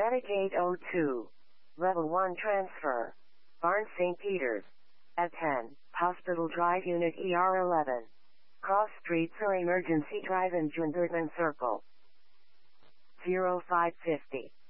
Metagate 02. Level 1 transfer. Barnes St. Peters. At 10, Hospital Drive Unit ER11. Cross Street or Emergency Drive in Junderman Circle. 0550.